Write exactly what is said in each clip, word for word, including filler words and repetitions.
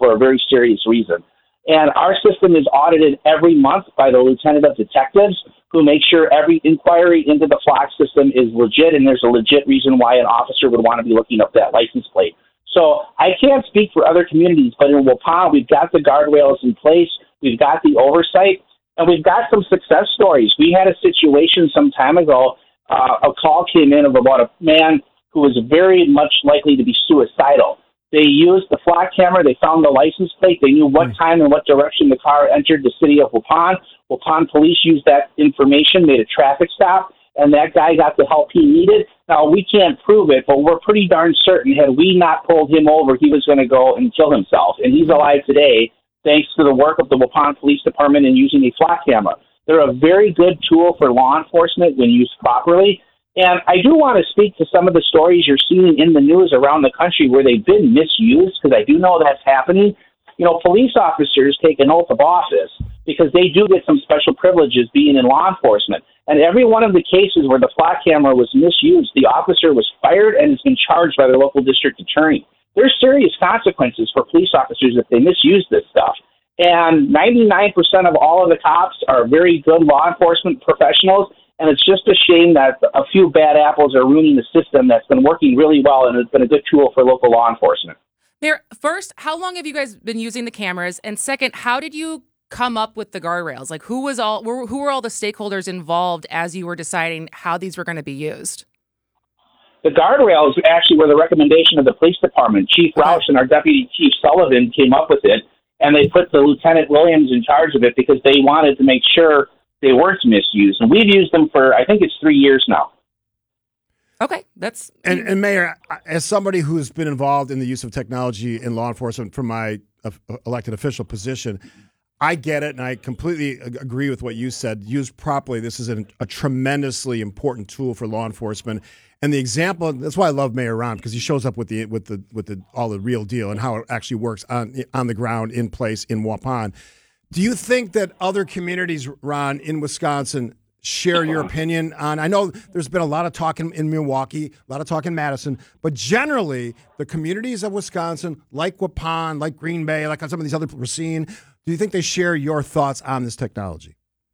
for a very serious reason. And our system is audited every month by the lieutenant of detectives who make sure every inquiry into the Flock system is legit, and there's a legit reason why an officer would want to be looking up that license plate. So I can't speak for other communities, but in Waupun, we've got the guardrails in place, we've got the oversight, and we've got some success stories. We had a situation some time ago, uh, a call came in of about a man who was very much likely to be suicidal. They used the Flock camera. They found the license plate. They knew what time and what direction the car entered the city of Waupun. Waupun police used that information, made a traffic stop, and that guy got the help he needed. Now, we can't prove it, but we're pretty darn certain had we not pulled him over, he was going to go and kill himself. And he's alive today thanks to the work of the Waupun Police Department in using a Flock camera. They're a very good tool for law enforcement when used properly. And I do want to speak to some of the stories you're seeing in the news around the country where they've been misused, because I do know that's happening. You know, police officers take an oath of office because they do get some special privileges being in law enforcement. And every one of the cases where the Flock camera was misused, the officer was fired and has been charged by their local district attorney. There's serious consequences for police officers if they misuse this stuff. And ninety-nine percent of all of the cops are very good law enforcement professionals. And it's just a shame that a few bad apples are ruining the system that's been working really well and has been a good tool for local law enforcement. Mayor, first, how long have you guys been using the cameras? And second, how did you come up with the guardrails? Like, who was all who were all the stakeholders involved as you were deciding how these were going to be used? The guardrails actually were the recommendation of the police department. Chief Roush and our Deputy Chief Sullivan came up with it, and they put the Lieutenant Williams in charge of it because they wanted to make sure they weren't misused. And we've used them for, I think it's three years now. Okay, that's... And, and Mayor, as somebody who's been involved in the use of technology in law enforcement from my uh, elected official position, I get it, and I completely agree with what you said. Used properly, this is an, a tremendously important tool for law enforcement. And the example, that's why I love Mayor Ron, because he shows up with the with the with the all the real deal and how it actually works on on the ground, in place in Waupun. Do you think that other communities, Ron, in Wisconsin share your opinion on? I know there's been a lot of talk in, in Milwaukee, a lot of talk in Madison, but generally the communities of Wisconsin, like Waupun, like Green Bay, like some of these other Racine, do you think they share your thoughts on this technology?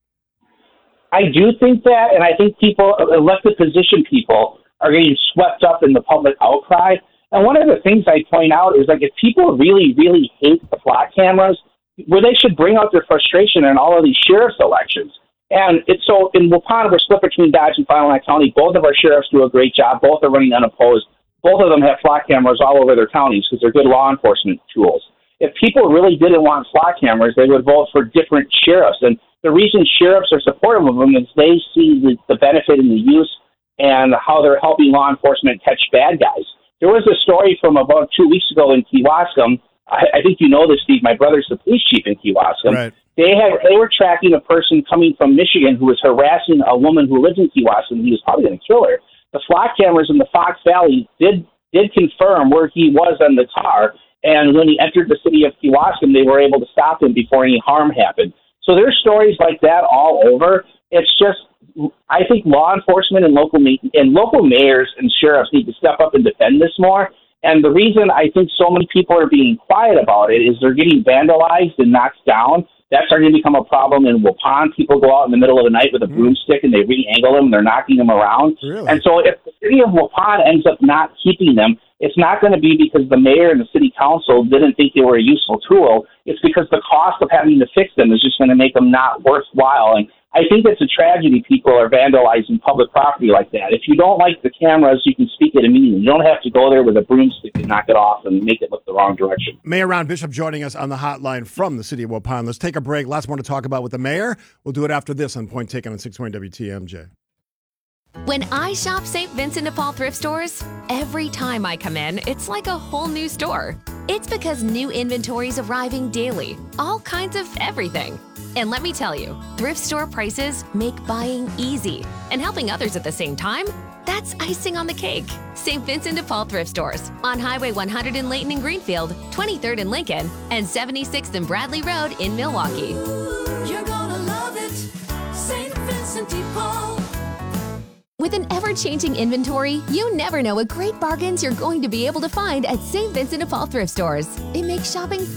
I do think that, and I think people, elected position people, are getting swept up in the public outcry. And one of the things I point out is, like, if people really, really hate the Flock cameras, where they should bring out their frustration in all of these sheriff's elections. And it's so in Waupun, we're split between Dodge and Fond du Lac County. Both of our sheriffs do a great job. Both are running unopposed. Both of them have Flock cameras all over their counties because they're good law enforcement tools. If people really didn't want Flock cameras, they would vote for different sheriffs. And the reason sheriffs are supportive of them is they see the, the benefit in the use and how they're helping law enforcement catch bad guys. There was a story from about two weeks ago in Kewaskum. I, I think you know this, Steve. My brother's the police chief in Kewaskum. Right. They had they were tracking a person coming from Michigan who was harassing a woman who lived in Kewaskum. He was probably going to kill her. The Flock cameras in the Fox Valley did did confirm where he was on the car, and when he entered the city of Kewaskum, they were able to stop him before any harm happened. So there's stories like that all over. It's just, I think law enforcement and local and local mayors and sheriffs need to step up and defend this more. And the reason I think so many people are being quiet about it is they're getting vandalized and knocked down. That's starting to become a problem in Waupun. People go out in the middle of the night with a broomstick and they re-angle them. They're knocking them around. Really? And so if the city of Waupun ends up not keeping them, it's not going to be because the mayor and the city council didn't think they were a useful tool. It's because the cost of having to fix them is just going to make them not worthwhile. And I think it's a tragedy people are vandalizing public property like that. If you don't like the cameras, you can speak at a meeting. You don't have to go there with a broomstick and knock it off and make it look the wrong direction. Mayor Ron Bishop joining us on the hotline from the city of Waupun. Let's take a break. Lots more to talk about with the mayor. We'll do it after this on Point Taken on six twenty W T M J. When I shop Saint Vincent de Paul thrift stores, every time I come in, it's like a whole new store. It's because new inventory's arriving daily, all kinds of everything. And let me tell you, thrift store prices make buying easy. And helping others at the same time, that's icing on the cake. Saint Vincent de Paul thrift stores on Highway one hundred in Layton and Greenfield, twenty-third in Lincoln, and seventy-sixth and Bradley Road in Milwaukee. You're gonna love it, Saint Vincent de Paul. With an ever-changing inventory, you never know what great bargains you're going to be able to find at Saint Vincent de Paul thrift stores. It makes shopping